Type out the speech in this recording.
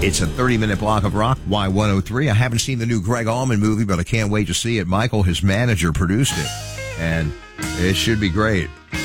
It's a 30-minute block of rock, Y103. I haven't seen the new Greg Allman movie, but I can't wait to see it. Michael, his manager, produced it, and it should be great.